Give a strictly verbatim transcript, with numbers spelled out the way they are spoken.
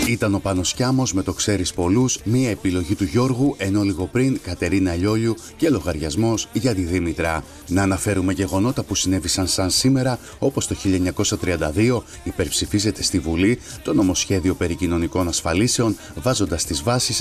Ήταν ο Πάνος Κιάμος με το «Ξέρεις πολλούς», μία επιλογή του Γιώργου, ενώ λίγο πριν Κατερίνα Λιόλιου και λογαριασμός για τη Δήμητρα. Να αναφέρουμε γεγονότα που συνέβησαν σαν σήμερα, όπως το χίλια εννιακόσια τριάντα δύο υπερψηφίζεται στη Βουλή το νομοσχέδιο περί κοινωνικών ασφαλίσεων, βάζοντας τις βάσεις